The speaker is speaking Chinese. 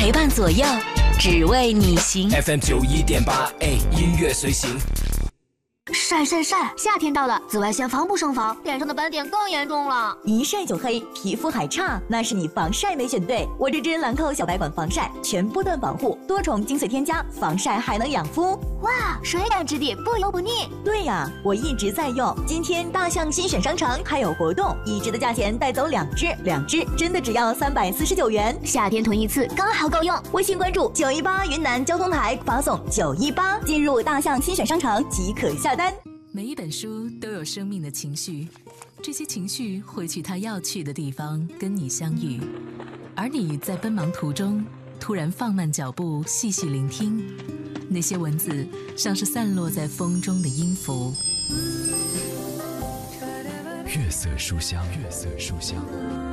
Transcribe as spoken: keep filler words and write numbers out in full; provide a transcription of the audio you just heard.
陪伴左右，只为你行。 F M 九一点八 A 音乐随行。 晒晒晒！夏天到了，紫外线防不胜防，脸上的斑点更严重了。 一晒就黑，皮肤还差，那是你防晒没选对。我这支兰蔻小白管防晒，全波段保护，多重精粹添加，防晒还能养肤。 哇，水感质地，不油不腻。 对呀，我一直在用。今天大象新选商城还有活动，一支的价钱带走两支，两支真的只要三百四十九元。 夏天囤一次刚好够用。 微信关注九一八云南交通台，发送九一八进入大象新选商城即可下单。 每一本书都有生命的情绪，这些情绪会去它要去的地方跟你相遇，而你在奔忙途中突然放慢脚步，细细聆听，那些文字像是散落在风中的音符。 月色书香，月色书香。